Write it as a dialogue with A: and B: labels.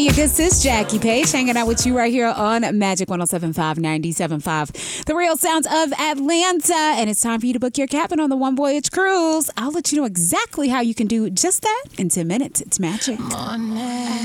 A: This is Jackie Page hanging out with you right here on Magic 107.5, 97.5, the real sounds of Atlanta. And it's time for you to book your cabin on the One Voyage Cruise. I'll let you know exactly how you can do just that in 10 minutes. It's magic.